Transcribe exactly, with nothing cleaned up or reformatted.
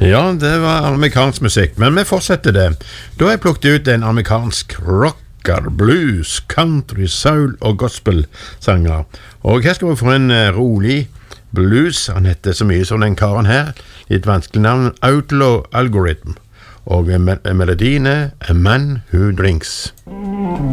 Ja, det var amerikansk musikk, men vi fortsetter det. Da har jeg plukket ut en amerikansk rocker, blues, country, soul og gospel-sanger. Og her skal vi få en rolig blues. Han heter så mye som den karen her. Litt vanskelig navn. Outlaw Algorithm. Og melodien er A Man Who Drinks.